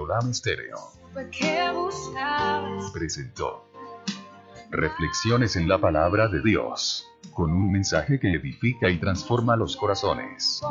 Radam Estéreo presentó Reflexiones en la Palabra de Dios, con un mensaje que edifica y transforma los corazones.